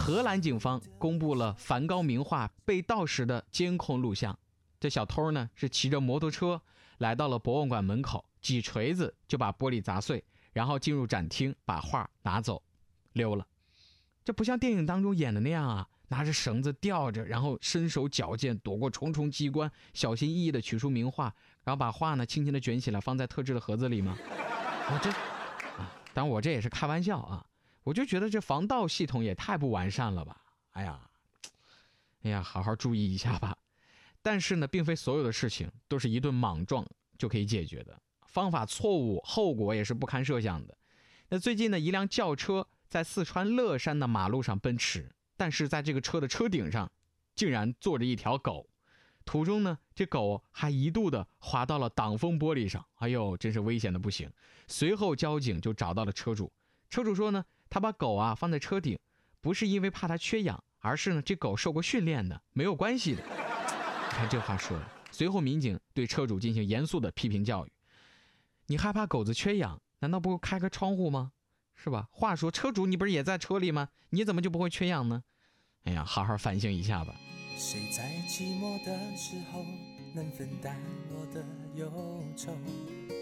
荷兰警方公布了梵高名画被盗时的监控录像。这小偷呢是骑着摩托车来到了博物馆门口，几锤子就把玻璃砸碎，然后进入展厅把画拿走溜了。这不像电影当中演的那样啊，拿着绳子吊着，然后身手矫健，躲过重重机关，小心翼翼地取出名画，然后把画呢轻轻地卷起来放在特制的盒子里吗？当然我这也是开玩笑啊，我就觉得这防盗系统也太不完善了吧。哎呀，好好注意一下吧。但是呢，并非所有的事情都是一顿莽撞就可以解决的，方法错误，后果也是不堪设想的。那最近呢，一辆轿车在四川乐山的马路上奔驰，但是在这个车的车顶上竟然坐着一条狗，途中呢，这狗还一度的滑到了挡风玻璃上，哎呦，真是危险的不行。随后交警就找到了车主，车主说呢，他把狗啊放在车顶，不是因为怕它缺氧，而是呢这狗受过训练的，没有关系的。看这话说的。随后民警对车主进行严肃的批评教育，你害怕狗子缺氧，难道不开个窗户吗？是吧？话说车主你不是也在车里吗？你怎么就不会缺氧呢？哎呀，好好反省一下吧。 谁在寂寞的时候能分担我的忧愁？